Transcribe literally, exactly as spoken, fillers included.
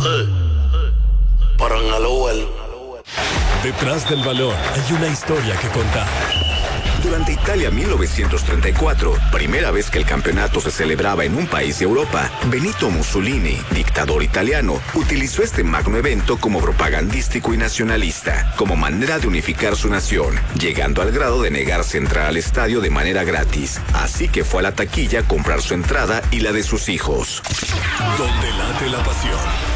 Detrás del balón hay una historia que contar. Durante Italia mil novecientos treinta y cuatro, primera vez que el campeonato se celebraba en un país de Europa, Benito Mussolini, dictador italiano, utilizó este magno evento como propagandístico y nacionalista, como manera de unificar su nación, llegando al grado de negarse a entrar al estadio de manera gratis. Así que fue a la taquilla a comprar su entrada y la de sus hijos. Donde late la pasión.